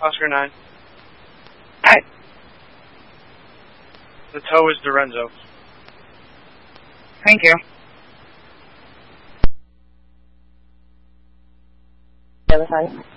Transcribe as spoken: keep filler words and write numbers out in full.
Oscar nine. Alright. The tow is Dorenzo. Thank you. The other side.